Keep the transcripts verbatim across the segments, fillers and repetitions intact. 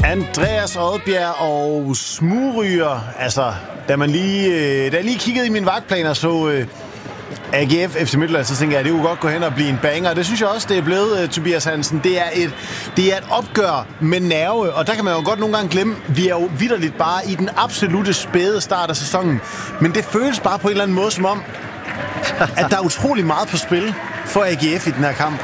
Andreas Odbjerg og Smugryger. Altså, da man lige, øh, da jeg lige kiggede i min vagtplaner, så øh, A G F F C Midtjylland, så tænker jeg, at det kunne godt gå hen og blive en banger. Det synes jeg også, det er blevet, uh, Tobias Hansen. Det er, et, det er et opgør med nerve, og der kan man jo godt nogle gange glemme, vi er jo vitterligt bare i den absolute spæde start af sæsonen. Men det føles bare på en eller anden måde som om, at der er utrolig meget på spil for A G F i den her kamp.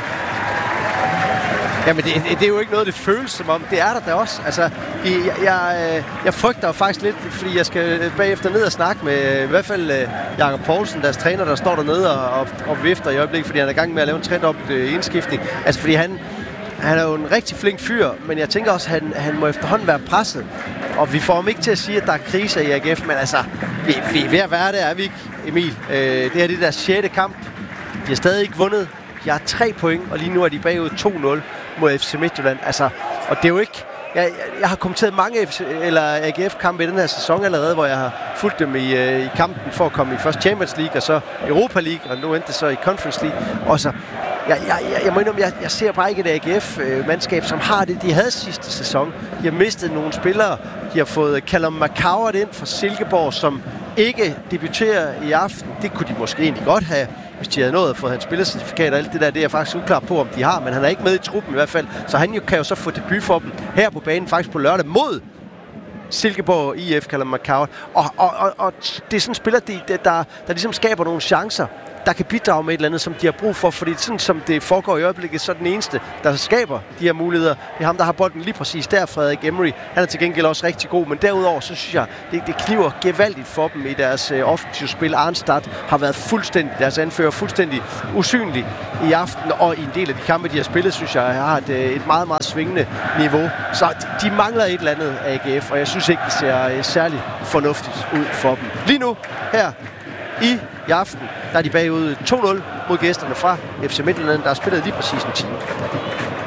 Jamen, det, det er jo ikke noget, det føles som om. Det er der da også. Altså, jeg, jeg, jeg frygter jo faktisk lidt, fordi jeg skal bagefter ned og snakke med i hvert fald Jakob Poulsen, deres træner, der står dernede og, og, og vifter i øjeblikket, fordi han er i gang med at lave en trend op uh, indskiftning. Altså, fordi han, han er jo en rigtig flink fyr, men jeg tænker også, at han, han må efterhånden være presset. Og vi får ham ikke til at sige, at der er kriser i A G F, men altså, vi, vi er ved at være der, er vi ikke, Emil? Uh, det her det er deres sjette kamp. De har stadig ikke vundet. De har tre point, og lige nu er de bagud to nul mod F C Midtjylland. Altså, og det er jo ikke... Jeg, jeg, jeg har kommenteret mange F C, eller A G F-kampe i den her sæson allerede, hvor jeg har fulgt dem i, øh, i kampen for at komme i først Champions League, og så Europa League, og nu endte det så i Conference League. Og så, jeg, jeg, jeg, jeg må indrømme, jeg, jeg ser bare ikke et A G F-mandskab, som har det, de havde sidste sæson. De har mistet nogle spillere. De har fået Callum McCoward ind fra Silkeborg, som ikke debuterer i aften. Det kunne de måske egentlig godt have, hvis de havde nået at få hans spillercertifikat og alt det der. Det er jeg faktisk uklar på, om de har, men han er ikke med i truppen i hvert fald. Så han jo kan jo så få debut for dem her på banen, faktisk på lørdag mod Silkeborg I F, kalder McCoward. Og, og, og, og det er sådan en spiller, der, der, der ligesom skaber nogle chancer, der kan bidrage med et eller andet, som de har brug for, fordi sådan som det foregår i øjeblikket, så er den eneste, der skaber de her muligheder. Det er ham, der har bolden lige præcis der, Frederik Emery. Han er til gengæld også rigtig god, men derudover, så synes jeg, det, det kniver gevaldigt for dem i deres øh, offensive spil. Arnstad har været fuldstændig, deres anfører fuldstændig usynlig i aften, og i en del af de kampe, de har spillet, synes jeg, har et, et meget, meget svingende niveau. Så de, de mangler et eller andet A G F, og jeg synes ikke, det ser øh, særlig fornuftigt ud for dem. Lige nu, her i i aften, der er de bagud to nul mod gæsterne fra F C Midtjylland, der har spillet lige præcis en time.